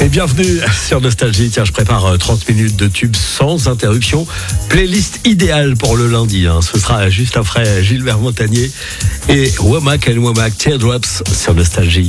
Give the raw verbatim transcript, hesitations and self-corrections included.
Et bienvenue sur Nostalgie. Tiens, je prépare trente minutes de tubes sans interruption. Playlist idéale pour le lundi. Hein. Ce sera juste après Gilbert Montagnier et Womack and Womack Teardrops sur Nostalgie.